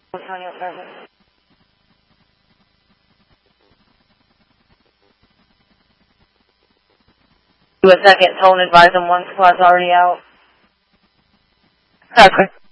Antonio Service. Do a second tone, advise them one squad's already out. Okay.